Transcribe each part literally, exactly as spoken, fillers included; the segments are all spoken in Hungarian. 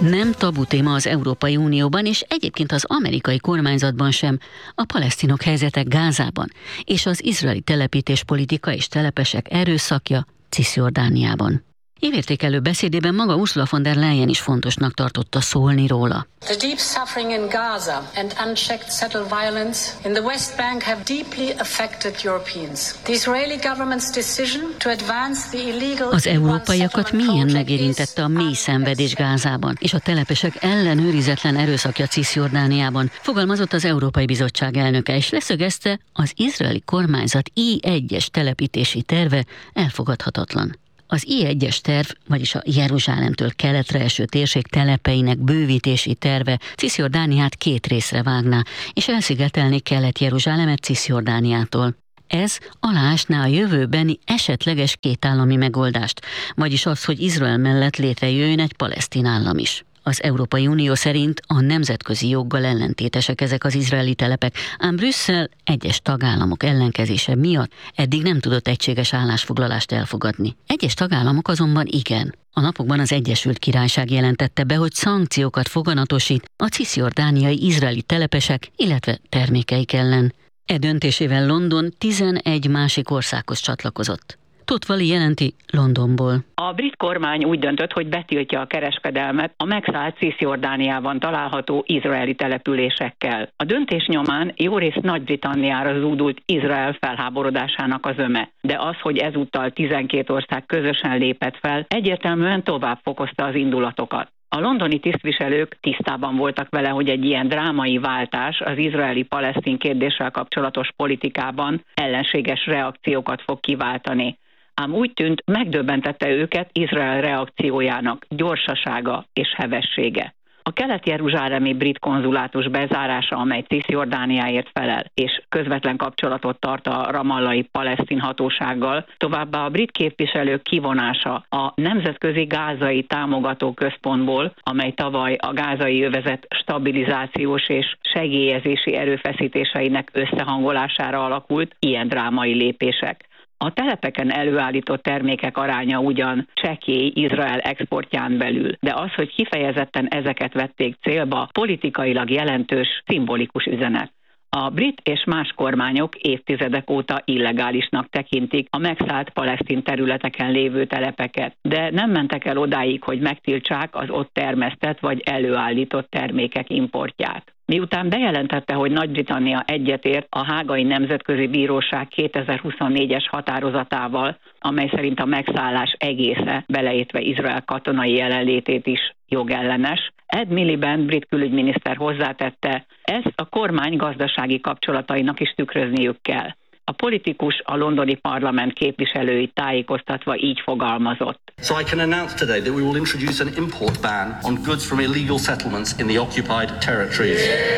Nem tabu téma az Európai Unióban, és egyébként az amerikai kormányzatban sem a palesztinok helyzete Gázában, és az izraeli telepítéspolitika és telepesek erőszakja Ciszjordániában. Évértékelő beszédében maga Ursula von der Leyen is fontosnak tartotta szólni róla. The deep suffering in Gaza and unchecked settled violence in the West Bank have deeply affected Europeans. The Israeli government's decision to advance the illegal Az európaiakat mélyen megérintette a mély szenvedés Gázában, és a telepesek ellenőrizetlen erőszakja Ciszjordániában, fogalmazott az Európai Bizottság elnöke, és leszögezte, az izraeli kormányzat I egyes telepítési terve elfogadhatatlan. Az I egyes terv, vagyis a Jeruzsálemtől keletre eső térség telepeinek bővítési terve Ciszjordániát két részre vágná, és elszigetelni Kelet-Jeruzsálemet Ciszjordániától. Ez aláásná a jövőbeni esetleges kétállami megoldást, vagyis az, hogy Izrael mellett létrejöjjön egy palesztin állam is. Az Európai Unió szerint a nemzetközi joggal ellentétesek ezek az izraeli telepek, ám Brüsszel egyes tagállamok ellenkezése miatt eddig nem tudott egységes állásfoglalást elfogadni. Egyes tagállamok azonban igen. A napokban az Egyesült Királyság jelentette be, hogy szankciókat foganatosít a ciszjordániai izraeli telepesek, illetve termékeik ellen. E döntésével London tizenegy másik országhoz csatlakozott. Tóth Vali jelenti Londonból. A brit kormány úgy döntött, hogy betiltja a kereskedelmet a megszállt Ciszjordániában található izraeli településekkel. A döntés nyomán jórészt Nagy-Britanniára zúdult Izrael felháborodásának az öme, de az, hogy ezúttal tizenkét ország közösen lépett fel, egyértelműen tovább fokozta az indulatokat. A londoni tisztviselők tisztában voltak vele, hogy egy ilyen drámai váltás az izraeli-palesztin kérdéssel kapcsolatos politikában ellenséges reakciókat fog kiváltani. Ám úgy tűnt, megdöbbentette őket Izrael reakciójának gyorsasága és hevessége. A kelet-jeruzsálemi brit konzulátus bezárása, amely Ciszjordániáért felel, és közvetlen kapcsolatot tart a ramallai palesztin hatósággal, továbbá a brit képviselők kivonása a Nemzetközi Gázai Támogató Központból, amely tavaly a gázai övezet stabilizációs és segélyezési erőfeszítéseinek összehangolására alakult, ilyen drámai lépések. A telepeken előállított termékek aránya ugyan csekély Izrael exportján belül, de az, hogy kifejezetten ezeket vették célba, politikailag jelentős, szimbolikus üzenet. A brit és más kormányok évtizedek óta illegálisnak tekintik a megszállt palesztin területeken lévő telepeket, de nem mentek el odáig, hogy megtiltsák az ott termesztett vagy előállított termékek importját. Miután bejelentette, hogy Nagy-Britannia egyetért a Hágai Nemzetközi Bíróság kétezer-huszonnégyes határozatával, amely szerint a megszállás egésze, beleértve Izrael katonai jelenlétét is jogellenes, Ed Miliband brit külügyminiszter hozzátette, ezt a kormány gazdasági kapcsolatainak is tükrözniük kell. A politikus a londoni parlament képviselőit tájékoztatva így fogalmazott. So I can announce today that we will introduce an import ban on goods from illegal settlements in the occupied territories.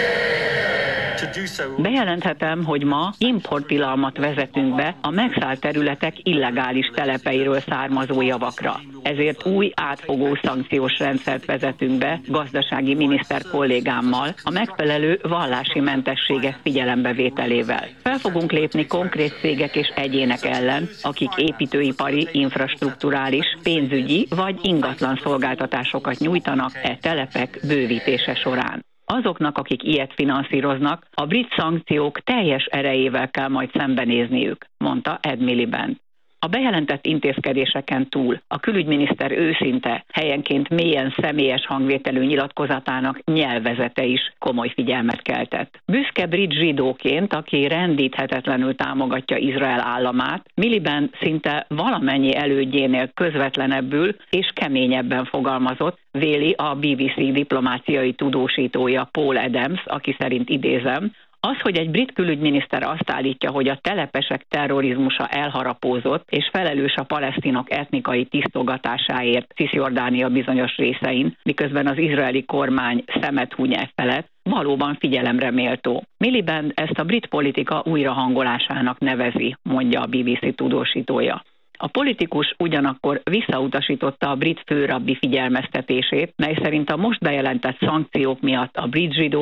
Bejelenthetem, hogy ma importtilalmat vezetünk be a megszállt területek illegális telepeiről származó javakra. Ezért új átfogó szankciós rendszert vezetünk be gazdasági miniszter kollégámmal a megfelelő vallási mentességek figyelembevételével. Fel fogunk lépni konkrét cégek és egyének ellen, akik építőipari, infrastrukturális, pénzügyi vagy ingatlan szolgáltatásokat nyújtanak e telepek bővítése során. Azoknak, akik ilyet finanszíroznak, a brit szankciók teljes erejével kell majd szembenézniük, mondta Ed Miliband. A bejelentett intézkedéseken túl a külügyminiszter őszinte, helyenként mélyen személyes hangvételű nyilatkozatának nyelvezete is komoly figyelmet keltett. Büszke brit zsidóként, aki rendíthetetlenül támogatja Izrael államát, Miliband szinte valamennyi elődjénél közvetlenebbül és keményebben fogalmazott, véli a bé bé cé diplomáciai tudósítója Paul Adams, aki szerint idézem, az, hogy egy brit külügyminiszter azt állítja, hogy a telepesek terrorizmusa elharapózott és felelős a palesztinok etnikai tisztogatásáért Ciszjordánia bizonyos részein, miközben az izraeli kormány szemet huny e felett, valóban figyelemre méltó. Miliband ezt a brit politika újrahangolásának nevezi, mondja a bé bé cé tudósítója. A politikus ugyanakkor visszautasította a brit főrabbi figyelmeztetését, mely szerint a most bejelentett szankciók miatt a brit zsidók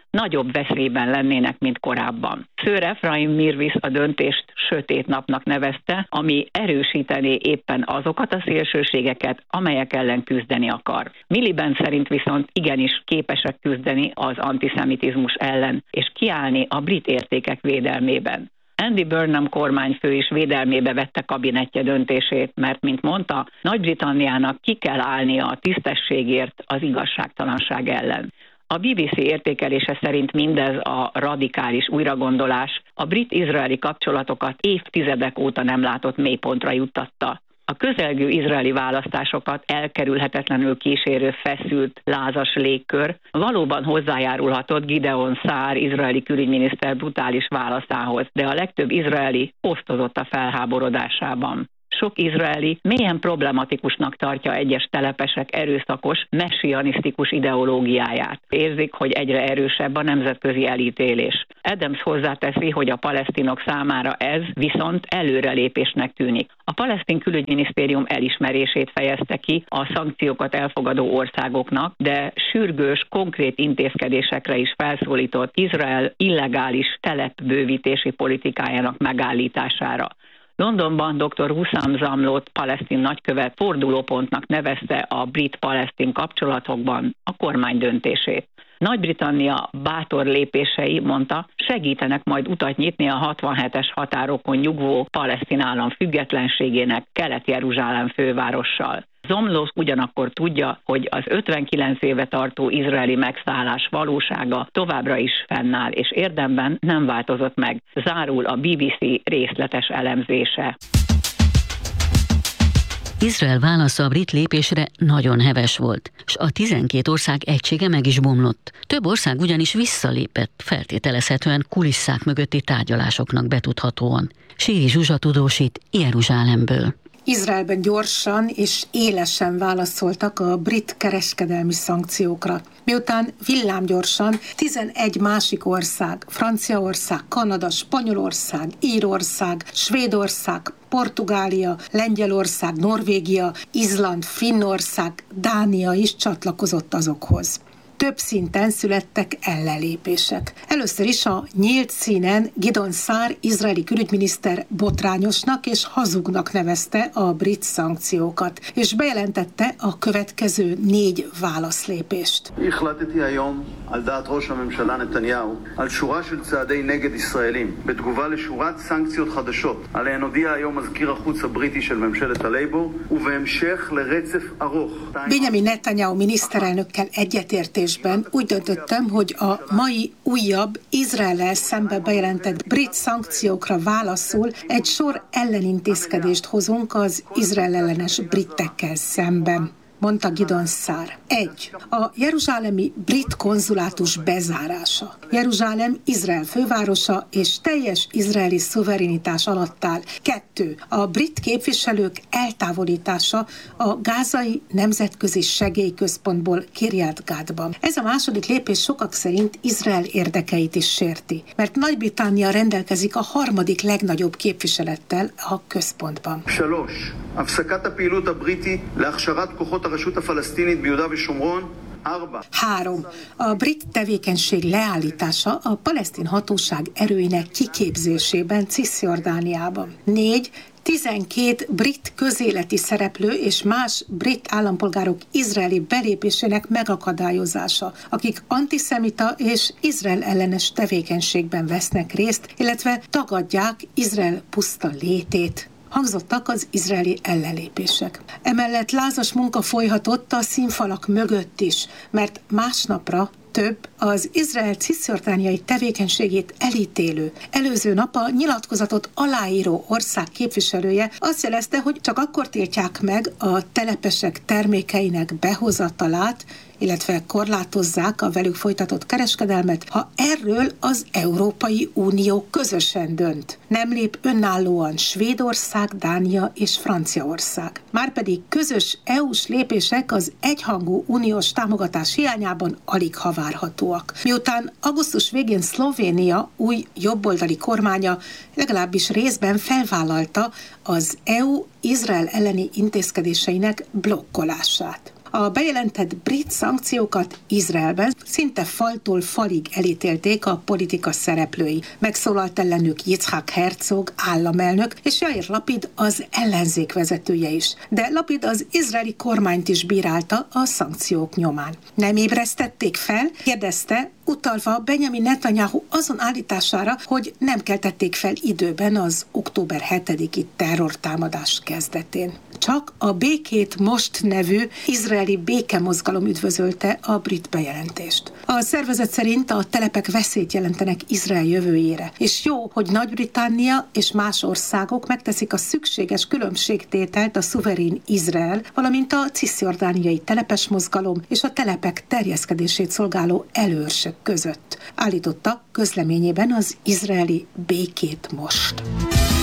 nagyobb veszélyben lennének, mint korábban. Sir Ephraim Mirvis a döntést sötét napnak nevezte, ami erősítené éppen azokat a szélsőségeket, amelyek ellen küzdeni akar. Miliband szerint viszont igenis képesek küzdeni az antiszemitizmus ellen, és kiállni a brit értékek védelmében. Andy Burnham kormányfő is védelmébe vette kabinettje döntését, mert, mint mondta, Nagy-Britanniának ki kell állnia a tisztességért az igazságtalanság ellen. A bé bé cé értékelése szerint mindez a radikális újragondolás a brit-izraeli kapcsolatokat évtizedek óta nem látott mélypontra juttatta. A közelgő izraeli választásokat elkerülhetetlenül kísérő feszült, lázas légkör valóban hozzájárulhatott Gideon Saar izraeli külügyminiszter brutális válaszához, de a legtöbb izraeli osztozott a felháborodásában. Sok izraeli mélyen problematikusnak tartja egyes telepesek erőszakos, messianisztikus ideológiáját. Érzik, hogy egyre erősebb a nemzetközi elítélés. Adams hozzáteszi, hogy a palesztinok számára ez viszont előrelépésnek tűnik. A palesztin külügyminisztérium elismerését fejezte ki a szankciókat elfogadó országoknak, de sürgős, konkrét intézkedésekre is felszólított Izrael illegális telepbővítési politikájának megállítására. Londonban doktor Huszam Zamlót palesztin nagykövet fordulópontnak nevezte a brit-palesztin kapcsolatokban a kormány döntését. Nagy-Britannia bátor lépései, mondta, segítenek majd utat nyitni a hatvanhetes határokon nyugvó palesztin állam függetlenségének Kelet-Jeruzsálem fővárossal. Zomló ugyanakkor tudja, hogy az ötvenkilenc éve tartó izraeli megszállás valósága továbbra is fennáll, és érdemben nem változott meg. Zárul a bé bé cé részletes elemzése. Izrael válasza a brit lépésre nagyon heves volt, s a tizenkét ország egysége meg is bomlott. Több ország ugyanis visszalépett, feltételezhetően kulisszák mögötti tárgyalásoknak betudhatóan. Síri Zsuzsa tudósít Jeruzsálemből. Izraelben gyorsan és élesen válaszoltak a brit kereskedelmi szankciókra. Miután villámgyorsan tizenegy másik ország, Franciaország, Kanada, Spanyolország, Írország, Svédország, Portugália, Lengyelország, Norvégia, Izland, Finnország, Dánia is csatlakozott azokhoz. Több szinten születtek ellenlépések. Először is a nyílt színen Gideon Saar izraeli külügyminiszter botrányosnak és hazugnak nevezte a brit szankciókat, és bejelentette a következő négy válaszlépést. החלטתי היום על דעת ראש הממשלה נתניהו על שורה של צעדי נגד ישראלים בתגובה לשורת סנקציות חדשות עליהן הודיע היום מזכיר החוץ הבריטי של ממשלת הלייבור ובהמשך לרצף ארוך. Benjamin Netanyahu miniszterelnökkel egyetértés úgy döntöttem, hogy a mai újabb Izraellel szembe bejelentett brit szankciókra válaszul egy sor ellenintézkedést hozunk az Izrael ellenes britekkel szemben, mondta Gideon Saar. Egy. A jeruzsálemi brit konzulátus bezárása. Jeruzsálem Izrael fővárosa és teljes izraeli szuverenitás alatt áll. Kettő. A brit képviselők eltávolítása a gázai nemzetközi segélyközpontból Kiryat Gatban. Ez a második lépés sokak szerint Izrael érdekeit is sérti, mert Nagy-Britannia rendelkezik a harmadik legnagyobb képviselettel a központban. שלוש. הפסקת הפעילות הבריטי להכשרת כוחות הרשות הפלסטינית ביהודה ושומרון. Három. A brit tevékenység leállítása a palesztin hatóság erőinek kiképzésében Ciszjordániában. Négy. tizenkét brit közéleti szereplő és más brit állampolgárok izraeli belépésének megakadályozása, akik antiszemita és Izrael ellenes tevékenységben vesznek részt, illetve tagadják Izrael puszta létét. Hangzottak az izraeli ellenlépések. Emellett lázas munka folyhatott a színfalak mögött is, mert másnapra több az Izrael ciszjordániai tevékenységét elítélő, előző nap a nyilatkozatot aláíró ország képviselője azt jelezte, hogy csak akkor tiltják meg a telepesek termékeinek behozatalát, illetve korlátozzák a velük folytatott kereskedelmet, ha erről az Európai Unió közösen dönt. Nem lép önállóan Svédország, Dánia és Franciaország. Márpedig közös é u-s lépések az egyhangú uniós támogatás hiányában alig ha várhatóak. Miután augusztus végén Szlovénia új jobboldali kormánya legalábbis részben felvállalta az é u Izrael elleni intézkedéseinek blokkolását. A bejelentett brit szankciókat Izraelben szinte faltól falig elítélték a politika szereplői. Megszólalt ellenük Yitzhak Herzog államelnök és Jair Lapid az ellenzék vezetője is. De Lapid az izraeli kormányt is bírálta a szankciók nyomán. Nem ébresztették fel? Kérdezte, utalva Benjamin Netanyahu azon állítására, hogy nem keltették fel időben az október hetediki terrortámadás kezdetén. Csak a Békét Most nevű izraeli békemozgalom üdvözölte a brit bejelentést. A szervezet szerint a telepek veszélyt jelentenek Izrael jövőjére, és jó, hogy Nagy-Britannia és más országok megteszik a szükséges különbségtételt a szuverén Izrael, valamint a ciszjordániai telepes mozgalom és a telepek terjeszkedését szolgáló előörsök között, állította közleményében az izraeli Békét Most.